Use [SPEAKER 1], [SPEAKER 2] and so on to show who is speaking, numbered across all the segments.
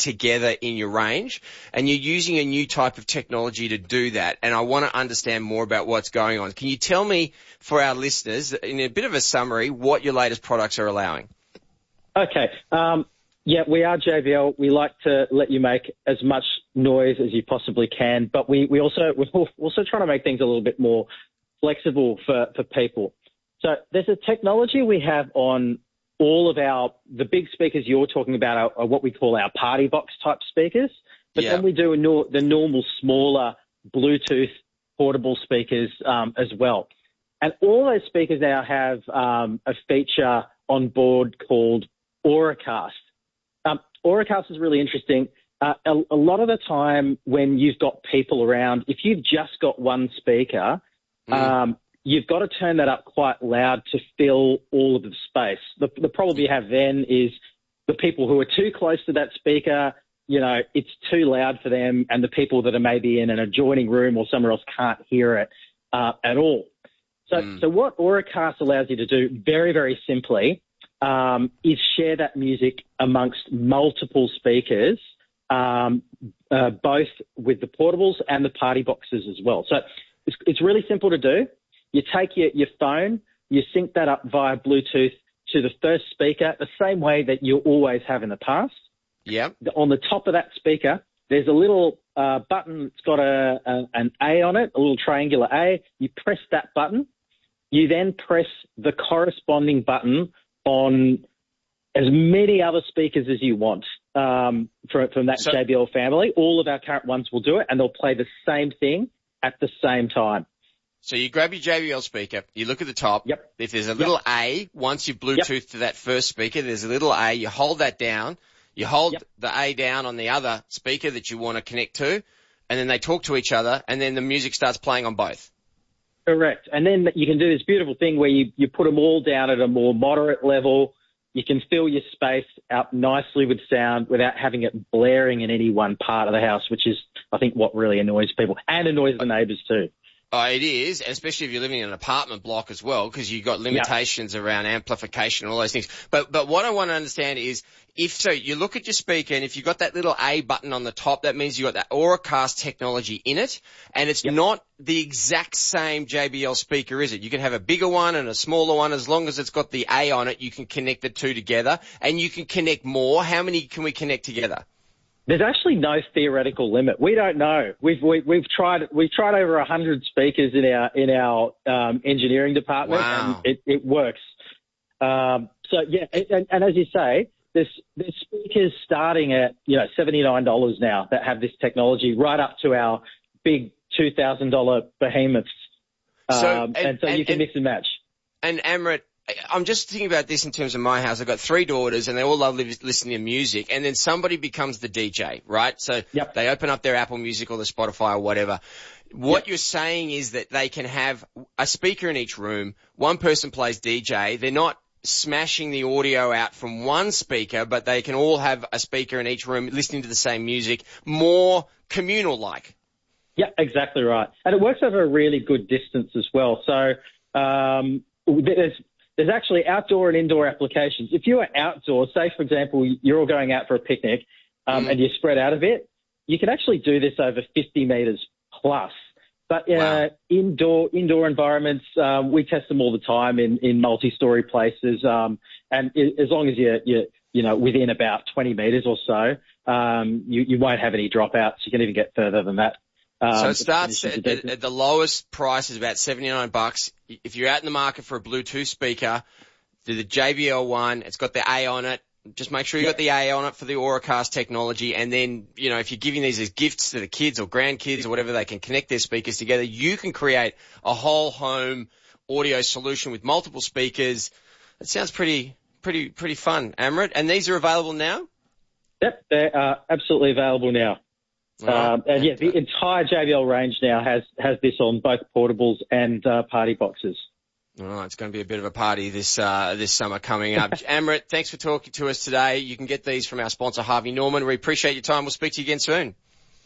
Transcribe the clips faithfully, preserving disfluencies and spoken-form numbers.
[SPEAKER 1] together in your range, and you're using a new type of technology to do that. And I want to understand more about what's going on. Can you tell me, for our listeners, in a bit of a summary, what your latest products are allowing?
[SPEAKER 2] Okay. Um, yeah, we are J B L. We like to let you make as much noise as you possibly can, but we, we also, we're also trying to make things a little bit more flexible for, for people. So there's a technology we have on all of our, the big speakers you're talking about are, are what we call our party box type speakers, but
[SPEAKER 1] Yeah.
[SPEAKER 2] then we do a no, the normal smaller Bluetooth portable speakers um, as well. And all those speakers now have um, a feature on board called Auracast. Um, Auracast is really interesting. Uh, a, a lot of the time when you've got people around, if you've just got one speaker, mm. um, you've got to turn that up quite loud to fill all of the space. The, the problem you have then is the people who are too close to that speaker, you know, it's too loud for them, and the people that are maybe in an adjoining room or somewhere else can't hear it uh, at all. So, mm. so what Auracast allows you to do very, very simply um, is share that music amongst multiple speakers, um, uh, both with the portables and the party boxes as well. So it's, it's really simple to do. You take your, your phone, you sync that up via Bluetooth to the first speaker, the same way that you always have in the past.
[SPEAKER 1] Yeah.
[SPEAKER 2] On the top of that speaker, there's a little uh, button. It's got a, a an A on it, a little triangular A. You press that button. You then press the corresponding button on as many other speakers as you want um, from, from that so, J B L family. All of our current ones will do it, and they'll play the same thing at the same time.
[SPEAKER 1] So you grab your J B L speaker, you look at the top.
[SPEAKER 2] Yep.
[SPEAKER 1] If there's a little yep. A, once you Bluetooth yep. to that first speaker, there's a little A. You hold that down. You hold yep. the A down on the other speaker that you want to connect to, and then they talk to each other, and then the music starts playing on both.
[SPEAKER 2] Correct. And then you can do this beautiful thing where you, you put them all down at a more moderate level. You can fill your space out nicely with sound without having it blaring in any one part of the house, which is, I think, what really annoys people and annoys the neighbours too.
[SPEAKER 1] Oh, it is, especially if you're living in an apartment block as well, because you've got limitations yep. around amplification and all those things. But but what I want to understand is, if so, you look at your speaker, and if you've got that little A button on the top, that means you've got that Auracast technology in it, and it's yep. not the exact same J B L speaker, is it? You can have a bigger one and a smaller one. As long as it's got the A on it, you can connect the two together, and you can connect more. How many can we connect together?
[SPEAKER 2] There's actually no theoretical limit. We don't know. We've we, we've tried we've tried over a hundred speakers in our in our um, engineering department,
[SPEAKER 1] wow.
[SPEAKER 2] and it, it works. Um, so yeah, and, and as you say, there's there's speakers starting at you know seventy-nine dollars now that have this technology, right up to our big two thousand dollar behemoths. Um,
[SPEAKER 1] so, and,
[SPEAKER 2] and so
[SPEAKER 1] and,
[SPEAKER 2] you can
[SPEAKER 1] and,
[SPEAKER 2] mix and match.
[SPEAKER 1] And Amrit, I'm just thinking about this in terms of my house. I've got three daughters, and they all love li- listening to music. And then somebody becomes the D J, right? So
[SPEAKER 2] yep.
[SPEAKER 1] they open up their Apple Music or their Spotify or whatever. What
[SPEAKER 2] yep.
[SPEAKER 1] you're saying is that they can have a speaker in each room. One person plays D J. They're not smashing the audio out from one speaker, but they can all have a speaker in each room listening to the same music, more communal-like.
[SPEAKER 2] Yeah, exactly right. And it works over a really good distance as well. So um, there's There's actually outdoor and indoor applications. If you are outdoors, say, for example, you're all going out for a picnic um, mm. and you're spread out a bit, you can actually do this over fifty metres plus. But uh, wow. indoor indoor environments, um, we test them all the time in, in multi-story places. Um, and as long as you're, you're, you know, within about twenty metres or so, um, you, you won't have any dropouts. You can even get further than that. Um,
[SPEAKER 1] so it starts at, at, at the lowest price is about seventy-nine bucks. If you're out in the market for a Bluetooth speaker, do the J B L one. It's got the A on it. Just make sure you got the A on it for the Auracast technology. And then, you know, if you're giving these as gifts to the kids or grandkids or whatever, they can connect their speakers together. You can create a whole home audio solution with multiple speakers. It sounds pretty, pretty, pretty fun, Amrit. And these are available now?
[SPEAKER 2] Yep, they are absolutely available now.
[SPEAKER 1] Right.
[SPEAKER 2] Um, and yeah, the entire J B L range now has, has this on both portables and uh, party boxes.
[SPEAKER 1] All right, it's going to be a bit of a party this uh, this summer coming up. Amrit, thanks for talking to us today. You can get these from our sponsor, Harvey Norman. We appreciate your time. We'll speak to you again soon.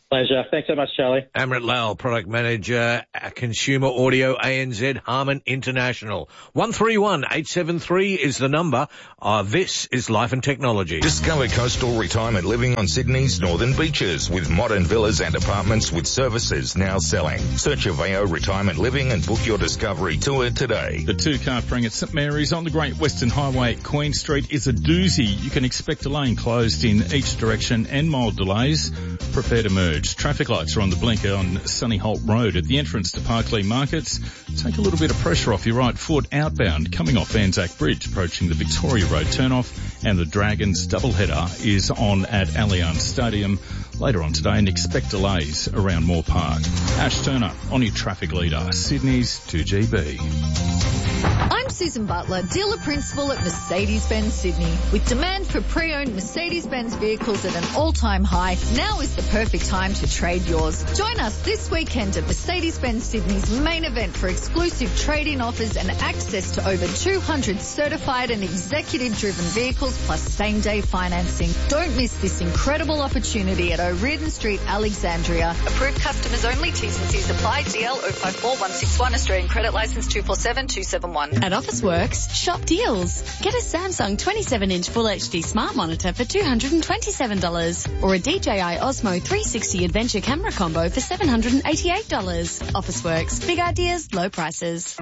[SPEAKER 2] Pleasure. Thanks so much, Charlie.
[SPEAKER 3] Amrit Lal, Product Manager, Consumer Audio, A N Z, Harman International. one three one eight seven three is the number. Uh, this is Life and Technology.
[SPEAKER 4] Discover coastal retirement living on Sydney's northern beaches with modern villas and apartments with services now selling. Search Aveo Retirement Living and book your discovery tour today.
[SPEAKER 5] The two-car frame at St Mary's on the Great Western Highway at Queen Street is a doozy. You can expect a lane closed in each direction and mild delays. Prepare to merge. Traffic lights are on the blinker on Sunny Holt Road at the entrance to Parklea Markets. Take a little bit of pressure off your right foot outbound coming off Anzac Bridge, approaching the Victoria Road turnoff. And the Dragons doubleheader is on at Allianz Stadium later on today, and expect delays around Moore Park. Ash Turner on your traffic leader, Sydney's two G B.
[SPEAKER 6] I'm Susan Butler, dealer principal at Mercedes-Benz Sydney. With demand for pre-owned Mercedes-Benz vehicles at an all-time high, now is the perfect time to trade yours. Join us this weekend at Mercedes-Benz Sydney's main event for exclusive trade-in offers and access to over two hundred certified and executive-driven vehicles plus same-day financing. Don't miss this incredible opportunity at O'Riordan Street, Alexandria. Approved customers only. T's and C's apply. D L zero five four one six one, Australian credit licence two four seven two seven one.
[SPEAKER 7] At Officeworks, shop deals. Get a Samsung twenty-seven inch Full H D smart monitor for two hundred twenty-seven dollars or a D J I Osmo three sixty Adventure camera combo for seven hundred eighty-eight dollars. Officeworks, big ideas, low prices.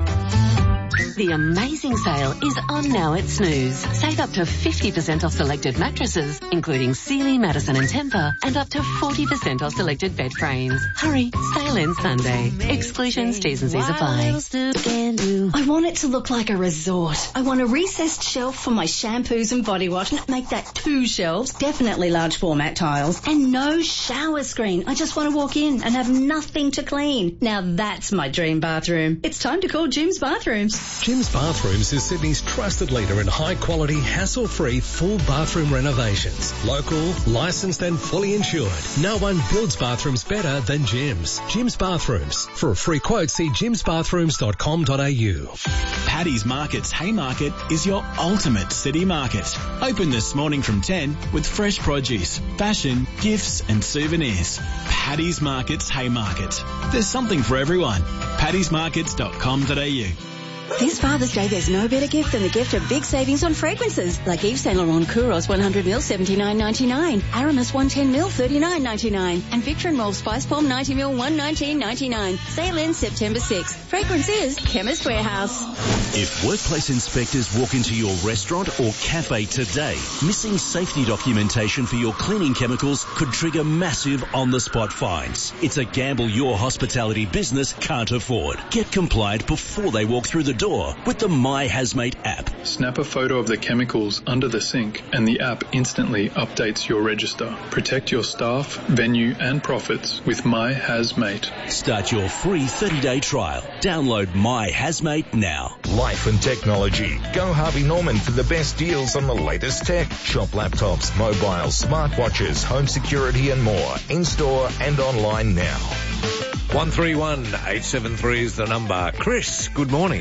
[SPEAKER 8] The amazing sale is on now at Snooze. Save up to fifty percent off selected mattresses, including Sealy, Madison and Tempur, and up to forty percent off selected bed frames. Hurry, sale ends Sunday. Exclusions, T's and C's apply.
[SPEAKER 9] I want it to look like a resort. I want a recessed shelf for my shampoos and body wash. Make that two shelves, definitely large format tiles, and no shower screen. I just want to walk in and have nothing to clean. Now that's my dream bathroom. It's time to call Jim's Bathrooms.
[SPEAKER 10] Jim's Bathrooms is Sydney's trusted leader in high-quality, hassle-free, full bathroom renovations. Local, licensed and fully insured. No one builds bathrooms better than Jim's. Jim's Bathrooms. For a free quote, see jims bathrooms dot com dot a u.
[SPEAKER 11] Paddy's Market's Haymarket is your ultimate city market. Open this morning from ten with fresh produce, fashion, gifts and souvenirs. Paddy's Market's Haymarket. There's something for everyone. paddys markets dot com dot a u.
[SPEAKER 9] This Father's Day, there's no better gift than the gift of big savings on fragrances. Like Yves Saint Laurent Kouros one hundred mil, seventy-nine ninety-nine. Aramis one hundred ten mil, thirty-nine ninety-nine. And Victor and Rolf Spice Palm ninety mil, one nineteen ninety-nine. Sale ends September sixth. Fragrance is Chemist Warehouse.
[SPEAKER 12] If workplace inspectors walk into your restaurant or cafe today, missing safety documentation for your cleaning chemicals could trigger massive on-the-spot fines. It's a gamble your hospitality business can't afford. Get compliant before they walk through the door with the My Hazmate app.
[SPEAKER 13] Snap a photo of the chemicals under the sink and the app instantly updates your register. Protect your staff, venue and profits with My Hazmate.
[SPEAKER 12] Start your free thirty-day trial. Download My Hazmate now.
[SPEAKER 4] Life and Technology. Go Harvey Norman for the best deals on the latest tech. Shop laptops, mobiles, smartwatches, home security and more. In-store and online now.
[SPEAKER 3] one three one eight seven three is the number. Chris, good morning.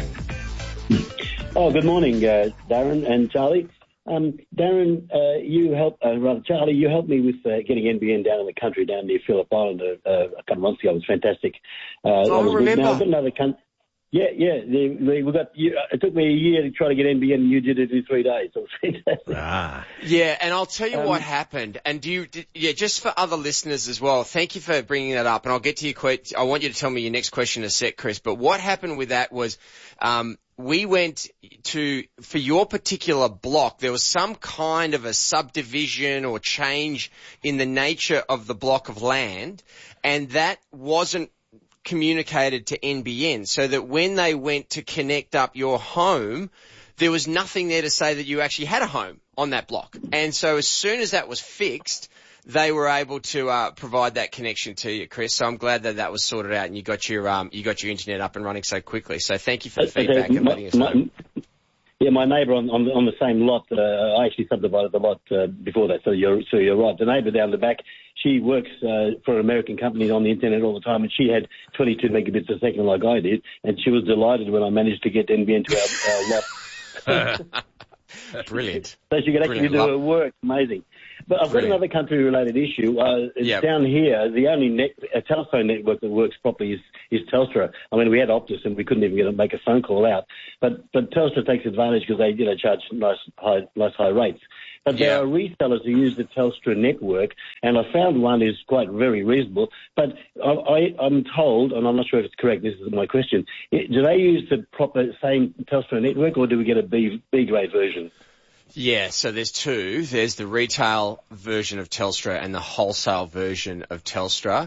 [SPEAKER 14] Oh, good morning, uh, Darren and Charlie. Um, Darren, uh, you helped, uh, rather Charlie, you helped me with uh, getting N B N down in the country, down near Phillip Island uh, uh, a couple of months ago. It was fantastic. Uh,
[SPEAKER 1] oh, I remember.
[SPEAKER 14] Now, I've got another con- Yeah, yeah. The, we, we got. You, it took me a year to try to get N B N, and you did it in three days. So it was fantastic.
[SPEAKER 3] Ah.
[SPEAKER 1] Yeah, and I'll tell you
[SPEAKER 14] Um,
[SPEAKER 1] what happened. And do you? Did, yeah, just for other listeners as well. Thank you for bringing that up. And I'll get to your question. I want you to tell me your next question in a sec, Chris. But what happened with that was, um, we went to for your particular block. There was some kind of a subdivision or change in the nature of the block of land, and that wasn't communicated to N B N, so that when they went to connect up your home, there was nothing there to say that you actually had a home on that block. And so as soon as that was fixed, they were able to uh, provide that connection to you, Chris. So I'm glad that that was sorted out and you got your um, you got your internet up and running so quickly. So thank you for the feedback and letting us know.
[SPEAKER 14] Yeah, my neighbour on, on, on the same lot, uh, I actually subdivided the lot uh, before that, so you're, so you're right. The neighbour down the back, she works uh, for an American company on the internet all the time, and she had twenty-two megabits a second like I did, and she was delighted when I managed to get N B N to our, our lot.
[SPEAKER 1] Brilliant.
[SPEAKER 14] So she could actually
[SPEAKER 1] Brilliant.
[SPEAKER 14] do
[SPEAKER 1] Love-
[SPEAKER 14] her work. Amazing. But I've
[SPEAKER 1] Brilliant.
[SPEAKER 14] got another country-related issue. Uh,
[SPEAKER 1] Yep.
[SPEAKER 14] Down here, the only net, a telephone network that works properly is, is Telstra. I mean, we had Optus and we couldn't even get to make a phone call out. But but Telstra takes advantage because they, you know, charge nice high, nice high rates. But there
[SPEAKER 1] Yeah.
[SPEAKER 14] are resellers who use the Telstra network, and I found one is quite very reasonable. But I, I, I'm told, and I'm not sure if it's correct, this is my question, i- do they use the proper same Telstra network, or do we get a B, B-grade version?
[SPEAKER 1] Yeah, so there's two. There's the retail version of Telstra and the wholesale version of Telstra.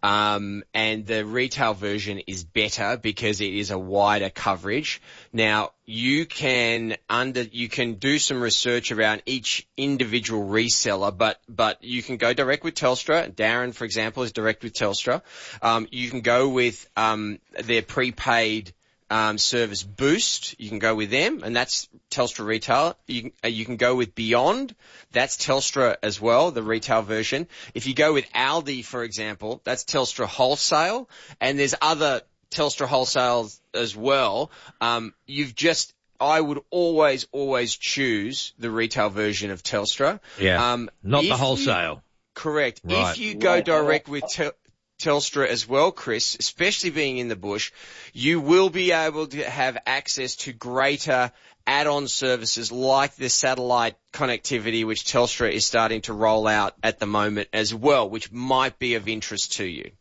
[SPEAKER 1] Um, and the retail version is better because it is a wider coverage. Now, you can under, you can do some research around each individual reseller, but, but you can go direct with Telstra. Darren, for example, is direct with Telstra. Um, you can go with, um, their prepaid Um, service Boost, you can go with them, and that's Telstra Retail. You can, uh, you can go with Beyond, that's Telstra as well, the retail version. If you go with Aldi, for example, that's Telstra Wholesale, and there's other Telstra Wholesales as well. Um, you've just, I would always, always choose the retail version of Telstra.
[SPEAKER 3] Yeah,
[SPEAKER 1] Um,
[SPEAKER 3] not the
[SPEAKER 1] if you-
[SPEAKER 3] wholesale.
[SPEAKER 1] Correct.
[SPEAKER 3] Right.
[SPEAKER 1] If you go
[SPEAKER 14] Right.
[SPEAKER 1] direct with Tel- Telstra as well, Chris, especially being in the bush, you will be able to have access to greater add-on services like the satellite connectivity, which Telstra is starting to roll out at the moment as well, which might be of interest to you.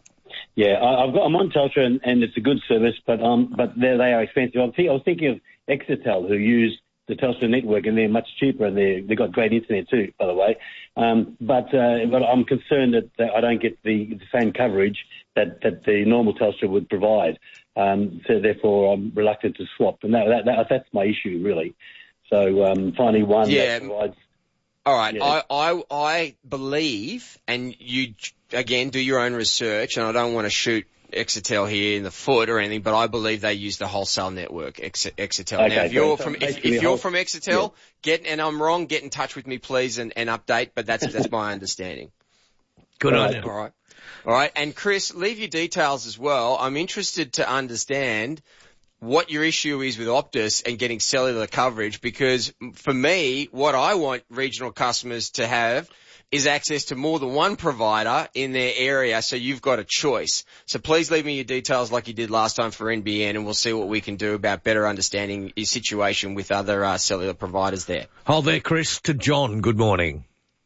[SPEAKER 14] Yeah, I, I've got, I'm on Telstra and, and it's a good service, but um, but they they are expensive. I'm th- I was thinking of Exitel, who use the Telstra network, and they're much cheaper, and they they've got great internet too, by the way. Um, but uh, but I'm concerned that, that I don't get the, the same coverage that, that the normal Telstra would provide. Um, so therefore, I'm reluctant to swap, and that, that, that that's my issue really. So um, finding one
[SPEAKER 1] Yeah.
[SPEAKER 14] that provides.
[SPEAKER 1] All right.
[SPEAKER 14] Yeah.
[SPEAKER 1] I, I, I believe, and you, again, do your own research, and I don't want to shoot Exitel here in the foot or anything, but I believe they use the wholesale network, Ex- Exitel.
[SPEAKER 14] Okay,
[SPEAKER 1] now, if you're
[SPEAKER 14] so
[SPEAKER 1] from, if,
[SPEAKER 14] basically
[SPEAKER 1] if you're
[SPEAKER 14] whole-
[SPEAKER 1] from Exitel, get, and I'm wrong, get in touch with me, please, and, and update, but that's, that's my understanding.
[SPEAKER 3] Good on
[SPEAKER 14] Right.
[SPEAKER 3] you.
[SPEAKER 1] All right. All right. And Chris, leave your details as well. I'm interested to understand what your issue is with Optus and getting cellular coverage, because for me, what I want regional customers to have is access to more than one provider in their area, so you've got a choice. So please leave me your details like you did last time for N B N, and we'll see what we can do about better understanding your situation with other uh, cellular providers there.
[SPEAKER 3] Hold there, Chris, to John. Good morning.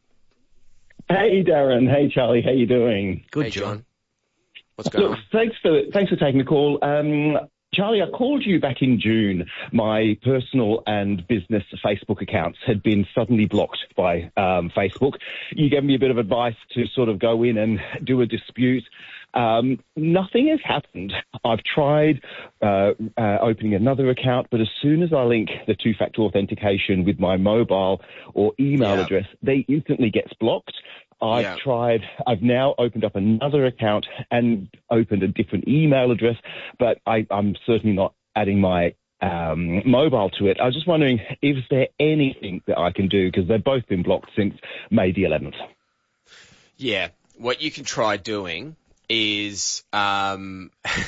[SPEAKER 15] Hey, Darren. Hey, Charlie. How you doing?
[SPEAKER 3] Good,
[SPEAKER 1] Hey,
[SPEAKER 3] John.
[SPEAKER 1] John. What's going
[SPEAKER 15] Look,
[SPEAKER 1] on?
[SPEAKER 15] thanks for thanks for taking the call. Um, Charlie, I called you back in June. My personal and business Facebook accounts had been suddenly blocked by um, Facebook. You gave me a bit of advice to sort of go in and do a dispute. Um, nothing has happened. I've tried uh, uh, opening another account, but as soon as I link the two-factor authentication with my mobile or email
[SPEAKER 1] Yeah.
[SPEAKER 15] address, they instantly gets blocked. I've
[SPEAKER 1] Yeah.
[SPEAKER 15] tried, I've now opened up another account and opened a different email address, but I, I'm certainly not adding my um, mobile to it. I was just wondering, is there anything that I can do? Because they've both been blocked since May the eleventh.
[SPEAKER 1] Yeah. What you can try doing is, um,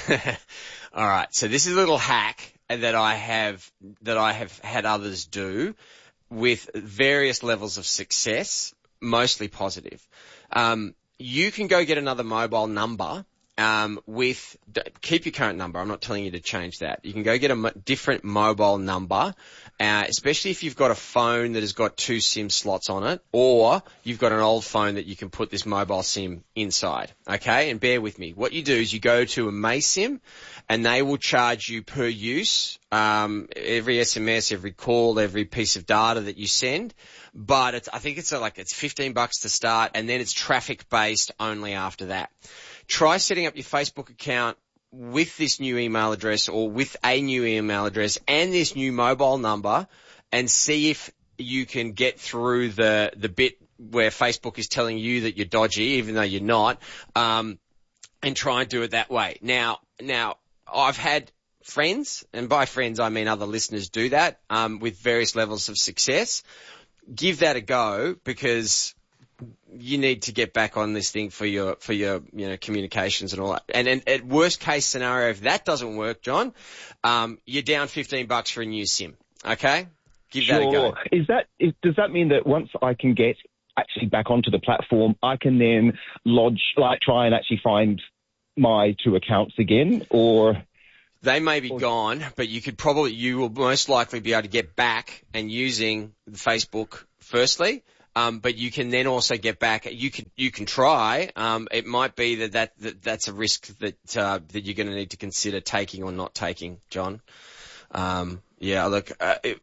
[SPEAKER 1] all right. So this is a little hack that I have, that I have had others do with various levels of success, mostly positive. Um, you can go get another mobile number, um, with, d- keep your current number. I'm not telling you to change that. You can go get a mo- different mobile number, uh, especially if you've got a phone that has got two SIM slots on it, or you've got an old phone that you can put this mobile SIM inside. Okay? And bear with me. What you do is you go to a MaySim, and they will charge you per use, um, every S M S, every call, every piece of data that you send. But it's, I think it's uh, like, it's fifteen bucks to start, and then it's traffic based only after that. Try setting up your Facebook account with this new email address or with a new email address and this new mobile number, and see if you can get through the, the bit where Facebook is telling you that you're dodgy, even though you're not, um, and try and do it that way. Now, now I've had friends, and by friends I mean other listeners, do that, um, with various levels of success. Give that a go, because you need to get back on this thing for your, for your, you know, communications and all that. And, and at worst case scenario, if that doesn't work, John, um, you're down fifteen bucks for a new SIM. Okay? Give that a go.
[SPEAKER 15] Is that, is, does that mean that once I can get actually back onto the platform, I can then lodge, like try and actually find my two accounts again, or...
[SPEAKER 1] They may be gone, but you could probably, you will most likely be able to get back and using the Facebook firstly. Um, but you can then also get back. You can you can try. Um, it might be that, that, that that's a risk that uh, that you're going to need to consider taking or not taking, John. Um, yeah, look, uh, it,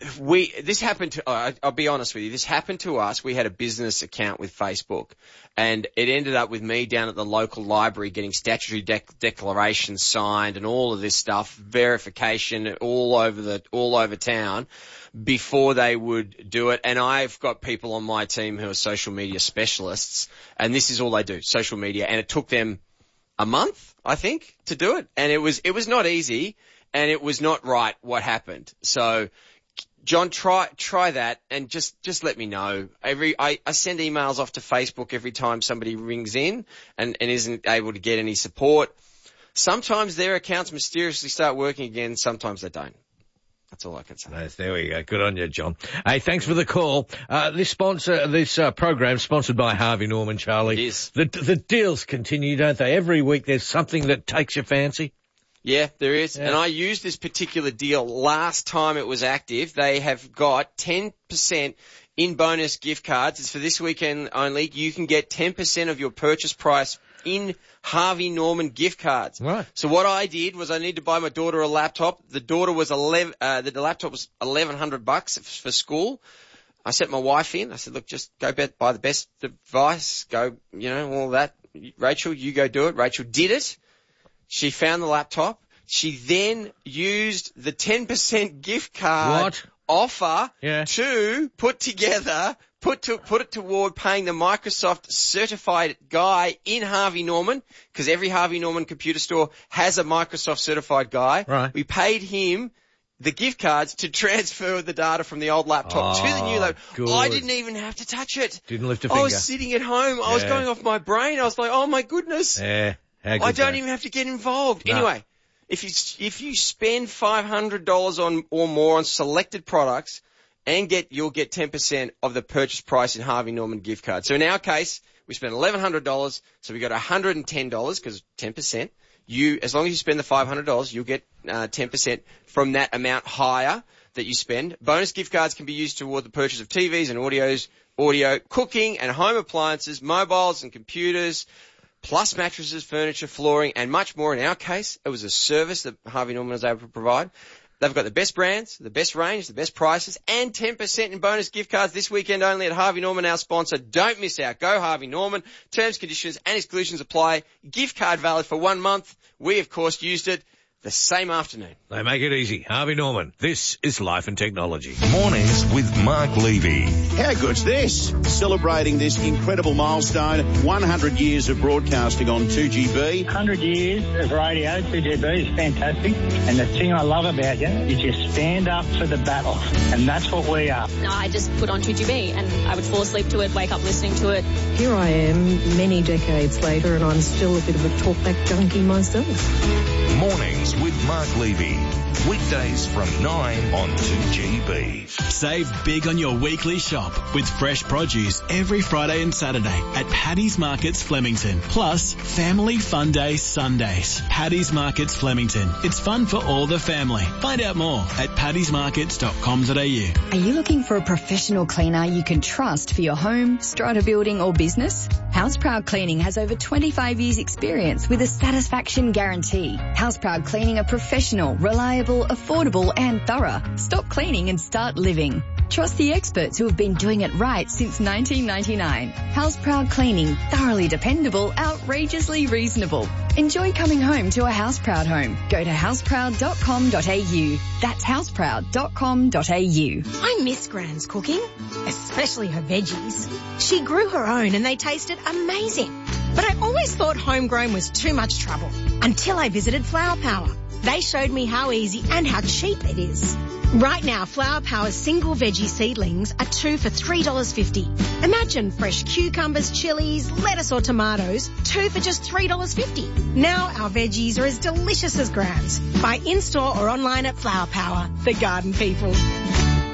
[SPEAKER 1] we this happened to. Uh, I'll be honest with you. This happened to us. We had a business account with Facebook, and it ended up with me down at the local library getting statutory dec- declarations signed and all of this stuff, verification all over the all over town, before they would do it. And I've got people on my team who are social media specialists, and this is all they do, social media. And it took them a month, I think, to do it. And it was it was not easy. And it was not right what happened. So, John, try try that and just, just let me know. Every I, I send emails off to Facebook every time somebody rings in and, and isn't able to get any support. Sometimes their accounts mysteriously start working again. Sometimes they don't. That's all I can say.
[SPEAKER 3] Nice. There we go. Good on you, John. Hey, thanks for the call. Uh, this sponsor, this uh, program sponsored by Harvey Norman, Charlie.
[SPEAKER 1] It is.
[SPEAKER 3] The, the deals continue, don't they? Every week there's something that takes your fancy.
[SPEAKER 1] Yeah, there is.
[SPEAKER 3] Yeah.
[SPEAKER 1] And I used this particular deal last time it was active. They have got ten percent in bonus gift cards. It's for this weekend only. You can get ten percent of your purchase price in Harvey Norman gift cards.
[SPEAKER 3] Right.
[SPEAKER 1] So what I did was I needed to buy my daughter a laptop. The daughter was eleven, uh, the laptop was eleven hundred bucks for school. I set my wife in. I said, look, just go bet, buy the best device. Go, you know, all that. Rachel, you go do it. Rachel did it. She found the laptop. She then used the ten percent gift card
[SPEAKER 3] What?
[SPEAKER 1] offer
[SPEAKER 3] Yeah.
[SPEAKER 1] to put together, put to, put it toward paying the Microsoft certified guy in Harvey Norman, because every Harvey Norman computer store has a Microsoft certified guy.
[SPEAKER 3] Right.
[SPEAKER 1] We paid him the gift cards to transfer the data from the old laptop
[SPEAKER 3] Oh,
[SPEAKER 1] to the new laptop.
[SPEAKER 3] good.
[SPEAKER 1] I didn't even have to touch it.
[SPEAKER 3] Didn't lift a
[SPEAKER 1] I
[SPEAKER 3] finger.
[SPEAKER 1] was sitting at home. I was
[SPEAKER 3] Yeah.
[SPEAKER 1] going off my brain. I was like, oh my goodness.
[SPEAKER 3] Yeah. How
[SPEAKER 1] I
[SPEAKER 3] good's
[SPEAKER 1] don't
[SPEAKER 3] that?
[SPEAKER 1] even have to get involved.
[SPEAKER 3] No.
[SPEAKER 1] Anyway, if you if you spend five hundred dollars on or more on selected products and get you'll get ten percent of the purchase price in Harvey Norman gift card. So in our case, we spent eleven hundred dollars, so we got one hundred ten dollars because ten percent. You as long as you spend the five hundred dollars, you'll get uh, ten percent from that amount higher that you spend. Bonus gift cards can be used toward the purchase of T Vs and audios, audio, cooking and home appliances, mobiles and computers, plus mattresses, furniture, flooring, and much more. In our case, it was a service that Harvey Norman was able to provide. They've got the best brands, the best range, the best prices, and ten percent in bonus gift cards this weekend only at Harvey Norman, our sponsor. Don't miss out. Go Harvey Norman. Terms, conditions, and exclusions apply. Gift card valid for one month. We, of course, used it the same afternoon.
[SPEAKER 3] They make it easy. Harvey Norman. This is Life and Technology.
[SPEAKER 4] Mornings with Mark Levy.
[SPEAKER 16] How good's this? Celebrating this incredible milestone, one hundred years of broadcasting on two G B.
[SPEAKER 17] one hundred years of radio, two G B is fantastic. And the thing I love about you is you stand up for the battle. And that's what we are.
[SPEAKER 18] I just put on two G B and I would fall asleep to it, wake up listening to it.
[SPEAKER 19] Here I am many decades later and I'm still a bit of a talkback junkie myself.
[SPEAKER 4] Mornings with Mark Levy. Weekdays from nine on two G B.
[SPEAKER 11] Save big on your weekly shop with fresh produce every Friday and Saturday at Paddy's Markets Flemington. Plus, Family Fun Day Sundays. Paddy's Markets Flemington. It's fun for all the family. Find out more at paddys markets dot com dot a u.
[SPEAKER 20] Are you looking for a professional cleaner you can trust for your home, strata building or business? Houseproud Cleaning has over twenty-five years experience with a satisfaction guarantee. Houseproud Cleaning are professional, reliable, affordable and thorough. Stop cleaning and start living. Trust the experts who have been doing it right since nineteen ninety-nine. Houseproud Cleaning, thoroughly dependable, outrageously reasonable. Enjoy coming home to a Houseproud home. Go to houseproud dot com dot a u. That's houseproud dot com dot a u.
[SPEAKER 21] I miss Gran's cooking, especially her veggies. She grew her own and they tasted amazing. But I always thought homegrown was too much trouble until I visited Flower Power. They showed me how easy and how cheap it is. Right now, Flower Power's single veggie seedlings are two for three dollars fifty. Imagine fresh cucumbers, chilies, lettuce or tomatoes, two for just three dollars fifty. Now our veggies are as delicious as Gran's. Buy in-store or online at Flower Power, the garden people.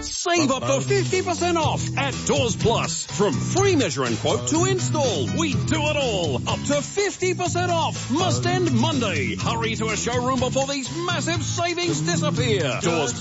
[SPEAKER 2] Save up to fifty percent off at Doors Plus. From free measure and quote to install, we do it all. Up to fifty percent off. Must end Monday. Hurry to a showroom before these massive savings disappear. Doors